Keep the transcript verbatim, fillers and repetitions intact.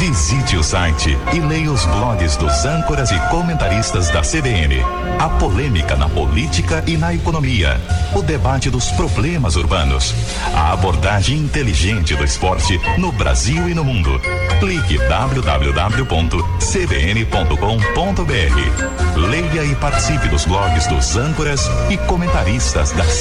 Visite o site e leia os blogs dos âncoras e comentaristas da C B N. A polêmica na política e na economia. O debate dos problemas urbanos. A abordagem inteligente do esporte no Brasil e no mundo. Clique w w w ponto c b n ponto com ponto b r. Leia e participe dos blogs dos âncoras e comentaristas da